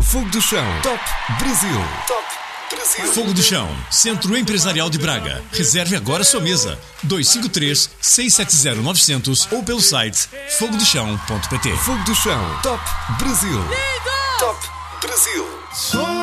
Fogo do Chão. Top Brasil. Top Brasil. Fogo do Chão, Centro Empresarial de Braga. Reserve agora sua mesa. 253-670-900 ou pelo site fogodochão.pt. Fogo do Chão. Top Brasil. Top Brasil.